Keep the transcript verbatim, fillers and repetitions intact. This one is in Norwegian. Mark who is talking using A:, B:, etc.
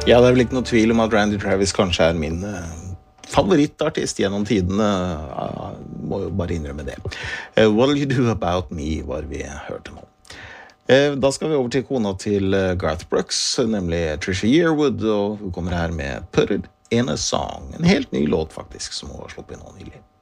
A: Ja, det er vel ikke noe tvil om at Randy Travis kanskje er min uh, favorittartist gjennom tidene. Uh, må jo bare innrømme det. Uh, What'll You Do About Me var vi hørte nå. Uh, da skal vi over til kona til uh, Garth Brooks, nemlig Trisha Yearwood, og hun kommer her med Put It In A Song. En helt ny låt faktisk, som hun har sluppet inn nå nylig.